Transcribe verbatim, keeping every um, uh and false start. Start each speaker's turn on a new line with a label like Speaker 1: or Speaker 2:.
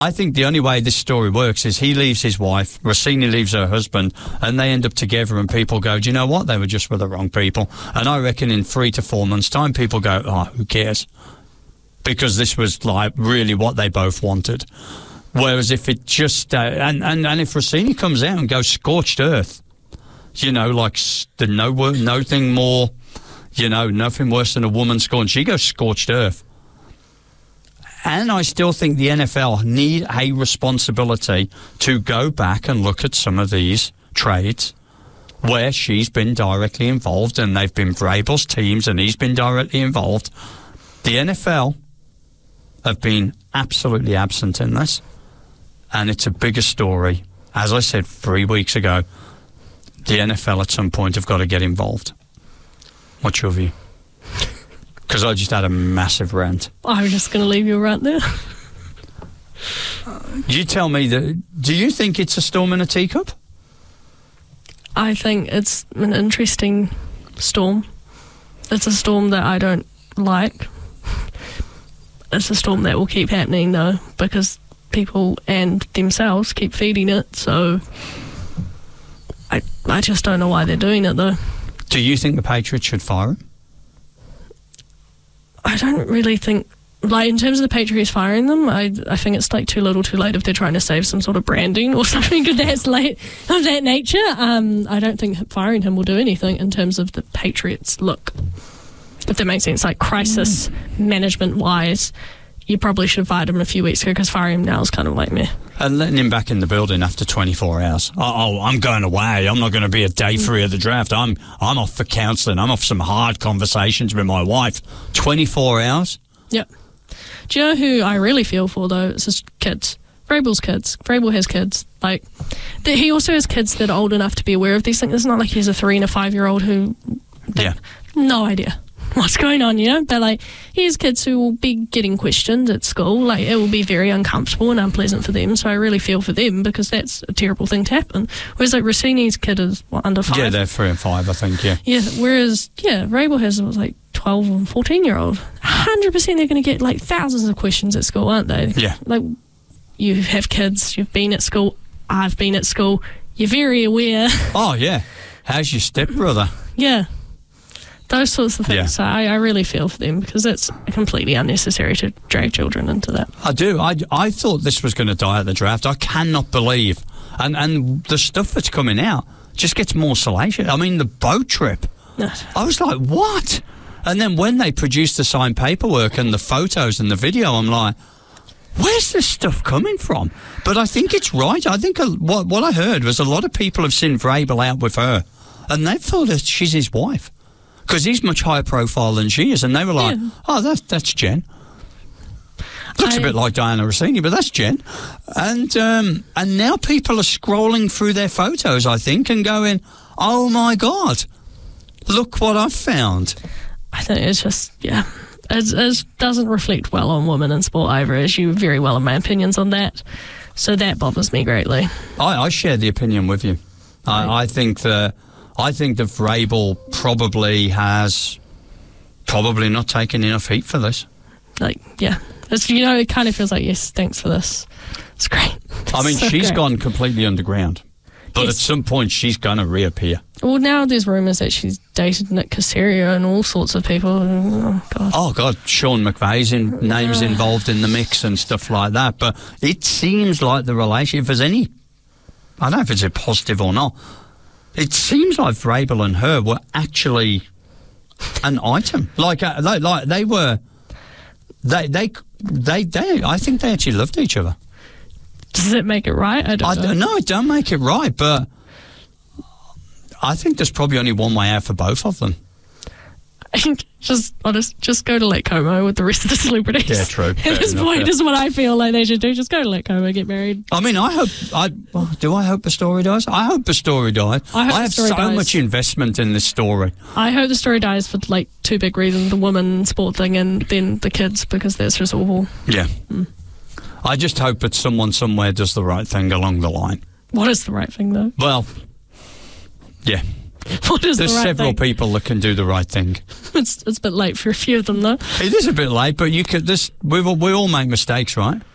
Speaker 1: I think the only way this story works is he leaves his wife, Rossini leaves her husband, and they end up together, and people go, do you know what? They were just with the wrong people. And I reckon in three to four months' time, people go, oh, who cares? Because this was like really what they both wanted. Whereas if it just, uh, and, and, and if Rossini comes out and goes scorched earth, you know, like the no, no thing more, you know, nothing worse than a woman scorned, she goes scorched earth. And I still think the N F L need a responsibility to go back and look at some of these trades where she's been directly involved and they've been Vrabel's teams and he's been directly involved. The N F L have been absolutely absent in this, and it's a bigger story. As I said three weeks ago, the N F L at some point have got to get involved. What's your view? Because I just had a massive rant.
Speaker 2: I was just going to leave you right there.
Speaker 1: You tell me, that. Do you think it's a storm in a teacup?
Speaker 2: I think it's an interesting storm. It's a storm that I don't like. It's a storm that will keep happening, though, because people and themselves keep feeding it. So I, I just don't know why they're doing it, though.
Speaker 1: Do you think the Patriots should fire him?
Speaker 2: I don't really think, like, in terms of the Patriots firing them, I I think it's like too little too late if they're trying to save some sort of branding or something of that, late, of that nature. Um, I don't think firing him will do anything in terms of the Patriots look. If that makes sense, like crisis mm. management-wise, you probably should have fired him a few weeks ago, because firing him now is kind of like meh.
Speaker 1: And letting him back in the building after twenty-four hours. Oh, oh I'm going away. I'm not going to be a day three of the draft. I'm I'm off for counselling. I'm off some hard conversations with my wife. twenty-four hours?
Speaker 2: Yep. Do you know who I really feel for, though? It's his kids. Vrabel's kids. Vrabel has kids. Like, the, he also has kids that are old enough to be aware of these things. It's not like he has a three and a five-year-old who...
Speaker 1: Yeah.
Speaker 2: No idea what's going on, you know, but like he has kids who will be getting questioned at school. Like, it will be very uncomfortable and unpleasant for them, so I really feel for them, because that's a terrible thing to happen. Whereas like Rossini's kid is what, under five?
Speaker 1: Yeah, they're three and five, I think. Yeah,
Speaker 2: yeah. Whereas yeah, Vrabel has was like twelve and fourteen year old. one hundred percent they're going to get like thousands of questions at school, aren't they?
Speaker 1: Yeah.
Speaker 2: Like, you have kids, you've been at school, I've been at school, you're very aware.
Speaker 1: Oh yeah, how's your stepbrother?
Speaker 2: Yeah. Those sorts of things.
Speaker 1: Yeah.
Speaker 2: So I, I really feel for them, because it's completely unnecessary to drag children into that.
Speaker 1: I do. I, I thought this was going to die at the draft. I cannot believe. And and the stuff that's coming out just gets more salacious. I mean, the boat trip. I was like, what? And then when they produced the signed paperwork and the photos and the video, I'm like, where's this stuff coming from? But I think it's right. I think a, what, what I heard was a lot of people have seen Vrabel out with her, and they thought that she's his wife, because he's much higher profile than she is, and they were like, yeah. oh, that's, that's Jen. Looks I, a bit like Diana Rossini, but that's Jen. And um, and now people are scrolling through their photos, I think, and going, oh, my God, look what I've found.
Speaker 2: I think it's just, yeah, it, it doesn't reflect well on women in sport either, as you very well in my opinions on that. So that bothers me greatly.
Speaker 1: I, I share the opinion with you. Right. I, I think that... I think that Vrabel probably has probably not taken enough heat for this.
Speaker 2: Like, yeah. It's, you know, it kind of feels like, yes, thanks for this. It's great. It's
Speaker 1: I mean,
Speaker 2: so
Speaker 1: she's
Speaker 2: great.
Speaker 1: gone completely underground. But yes. At some point, she's going to reappear.
Speaker 2: Well, now there's rumours that she's dated Nick Caserio and all sorts of people. Oh, God.
Speaker 1: Oh, God. Sean McVay's in, name's involved in the mix and stuff like that. But it seems like the relationship, if there's any... I don't know if it's a positive or not. It seems like Vrabel and her were actually an item. Like, uh, like, like they were... They, they, they, they... I think they actually loved each other.
Speaker 2: Does it make it right? I don't
Speaker 1: I,
Speaker 2: know.
Speaker 1: No, it don't make it right, but I think there's probably only one way out for both of them.
Speaker 2: just honest, just go to Lake Como with the rest of the celebrities.
Speaker 1: Yeah, true.
Speaker 2: At this enough, point, yeah. This is what I feel like they should do. Just go to Lake Como, get married.
Speaker 1: I mean, I hope... I well, do I hope the story dies? I hope the story dies.
Speaker 2: I, hope
Speaker 1: I have
Speaker 2: the story
Speaker 1: so
Speaker 2: dies.
Speaker 1: much investment in this story.
Speaker 2: I hope the story dies for, like, two big reasons. The woman sport thing and then the kids, because that's just awful.
Speaker 1: Yeah.
Speaker 2: Mm.
Speaker 1: I just hope that someone somewhere does the right thing along the line.
Speaker 2: What is the right thing, though?
Speaker 1: Well, yeah.
Speaker 2: What is
Speaker 1: There's
Speaker 2: the right
Speaker 1: several
Speaker 2: thing?
Speaker 1: people that can do the right thing.
Speaker 2: It's it's a bit late for a few of them, though.
Speaker 1: It is a bit late, but you could. This we we all make mistakes, right?